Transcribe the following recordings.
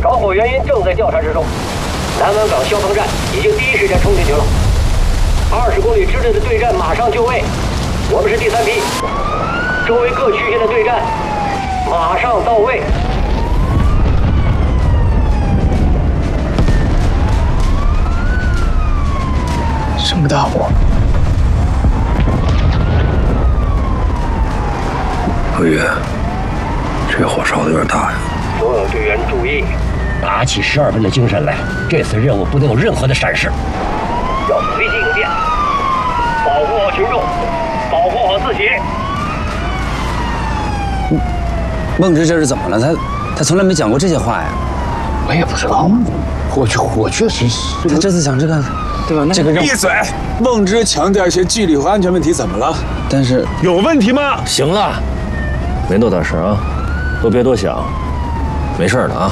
着火原因正在调查之中。南湾港消防站已经第一时间冲进去了，20公里之内的对战马上就位。我们是第3批，周围各区县的对战马上到位。 什么大火？ 何宇，这火烧的有点大呀！ 所有队员注意， 打起12分的精神来，这次任务不能有任何的闪失， 要随机应变，保护好群众，保护好自己。 孟直这是怎么了？他从来没讲过这些话呀。 我也不知道，火确实是。 他这次讲这个，对吧？这个闭嘴！孟直强调一些纪律和安全问题，怎么了？ 但是有问题吗？ 行了，没多大事啊，都别多想，没事的啊。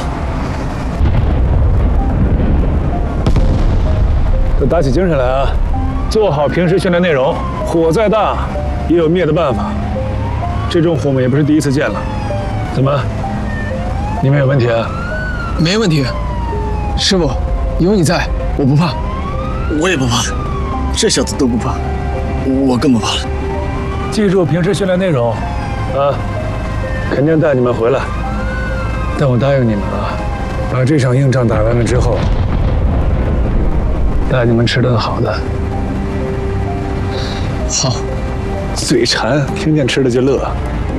都打起精神来啊！做好平时训练内容，火再大也有灭的办法。这种火我们也不是第一次见了。怎么？你们有问题啊？ 没问题，师傅，有你在，我不怕。 我也不怕，这小子都不怕，我更不怕了。 记住平时训练内容，啊，肯定带你们回来。但我答应你们啊，把这场硬仗打完了之后，带你们吃顿好的。 好， 嘴馋，听见吃的就乐。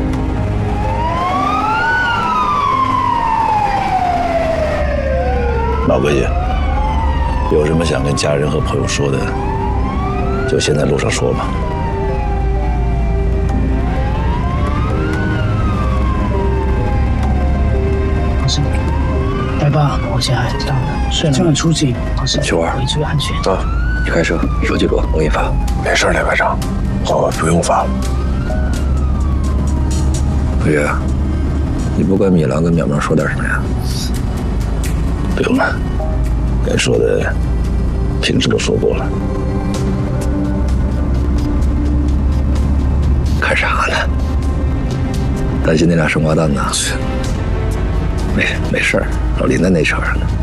老哥爷，有什么想跟家人和朋友说的，就先在路上说吧。 老师，来吧，我家到了，这样出警，老师， 秋儿， 回注意安全。 啊，你开车，手机给我，我给你发。 没事，连排长，我不用发了。 何月，你不管米兰跟淼淼说点什么呀？不用了，该说的平时都说过了。看啥呢？担心那俩生瓜蛋呢？没事儿，老林在那车上呢。